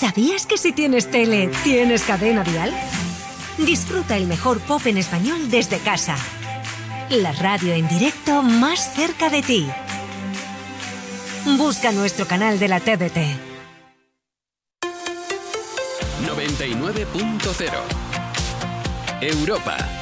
¿Sabías que si tienes tele, tienes Cadena Dial? Disfruta el mejor pop en español desde casa. La radio en directo más cerca de ti. Busca nuestro canal de la TDT. 99.0 Europa.